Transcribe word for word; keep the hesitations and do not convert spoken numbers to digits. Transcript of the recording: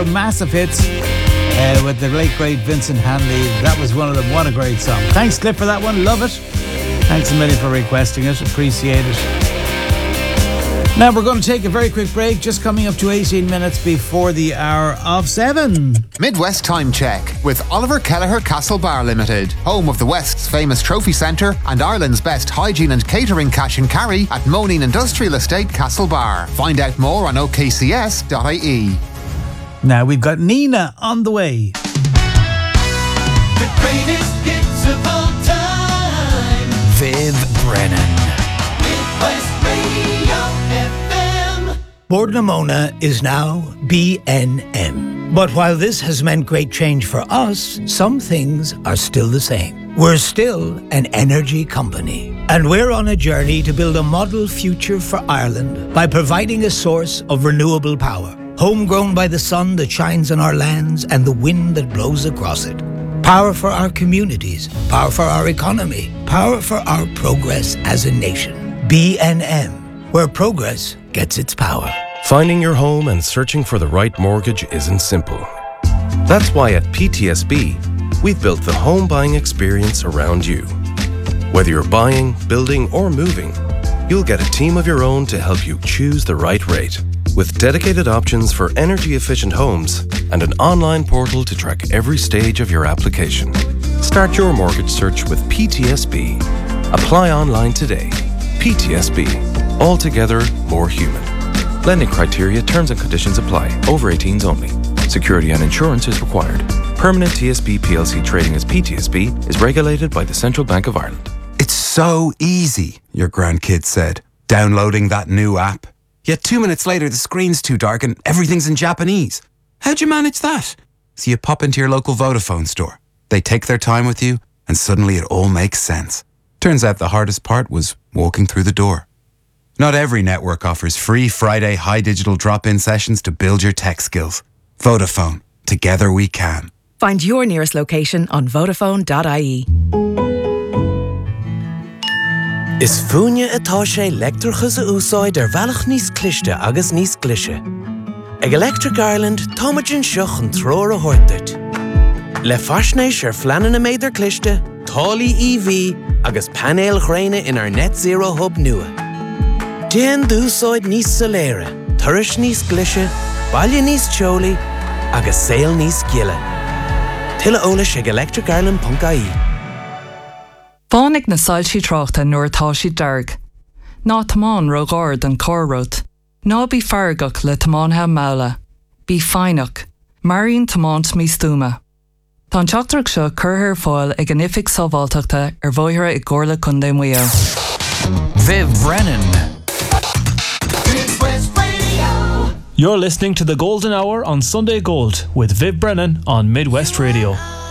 were massive hits uh, with the late great Vincent Hanley. That was one of them. What a great song. Thanks, Cliff, for that one. Love it. Thanks a million for requesting it. Appreciate it. Now we're going to take a very quick break, just coming up to eighteen minutes before the hour of seven. Midwest Time Check with Oliver Kelleher Castle Bar Limited, home of the West's famous trophy centre and Ireland's best hygiene and catering cash and carry at Moneen Industrial Estate Castle Bar. Find out more on o k c s dot i e. Now we've got Nina on the way. The greatest hits of all time. Viv Brennan. Midwest Radio F M. Bord na Móna is now B N M. But while this has meant great change for us, some things are still the same. We're still an energy company. And we're on a journey to build a model future for Ireland by providing a source of renewable power, homegrown by the sun that shines on our lands and the wind that blows across it. Power for our communities, power for our economy, power for our progress as a nation. B N M, where progress gets its power. Finding your home and searching for the right mortgage isn't simple. That's why at P T S B, we've built the home buying experience around you. Whether you're buying, building, or moving, you'll get a team of your own to help you choose the right rate. With dedicated options for energy-efficient homes and an online portal to track every stage of your application. Start your mortgage search with P T S B. Apply online today. P T S B. Altogether more human. Lending criteria, terms and conditions apply. Over eighteens only. Security and insurance is required. Permanent T S B P L C trading as P T S B is regulated by the Central Bank of Ireland. It's so easy, your grandkid said, downloading that new app. Yet two minutes later, the screen's too dark and everything's in Japanese. How'd you manage that? So you pop into your local Vodafone store. They take their time with you, and suddenly it all makes sense. Turns out the hardest part was walking through the door. Not every network offers free Friday high digital drop-in sessions to build your tech skills. Vodafone. Together we can. Find your nearest location on vodafone dot I E. Is fúine atá sé leictreachas a úsáid ar bhealach níos cliste agus níos glise. Ag Electric Ireland, táimeann seach an tróir a thuirteart. Le faisnéis ar fleanan na méidir cliste, tálaí E V agus panéal ghréine in our net zero hub nua. Déan dúsáid níos soléire, turais níos glise, baile níos teolaí agus saol níos giile. Tuile eolais ag electric ireland dot I E. Fánig na sailsí tráchta nuair atá sí dearg. Ná tamán rógáir an córót. Ná bí fargach le tamán ha mála. Bí feinach. Maríonn tamánt mí stúma. Tá an teachtarach seo curthar fáil ag an ifig sábháilteachta ar bmhaithre i gcomharla chun muo. Viv Brennan. Midwest Radio. You're listening to The Golden Hour on Sunday Gold with Viv Brennan on Midwest Radio.